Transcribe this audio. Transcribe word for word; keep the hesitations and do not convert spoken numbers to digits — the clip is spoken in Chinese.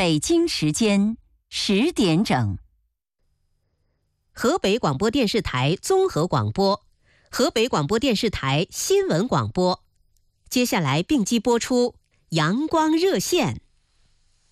北京时间十点整。 河北广播电视台综合广播，河北广播电视台新闻广播。接下来并机播出阳光热线。